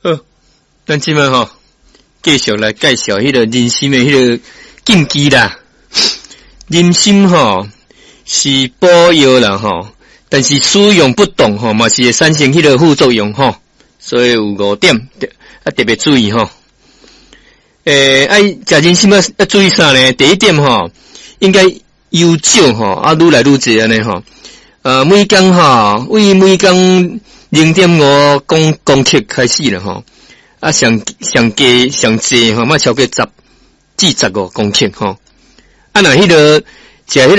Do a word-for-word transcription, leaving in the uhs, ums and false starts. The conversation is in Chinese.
好，咱即摆吼，继续来介绍迄个人参的迄个禁忌啦。人参吼是补药啦吼，但是使用不当吼，嘛是会产生迄个副作用吼。所以有五点啊特别注意吼。诶，爱食人参要要注意啥呢？第一点吼，应该悠少吼，啊愈来愈济安尼吼。呃，每工吼，为每工零点五公公克开始了吼，啊上上低上济吼，莫超过十至十五公克吼。啊，若迄个食迄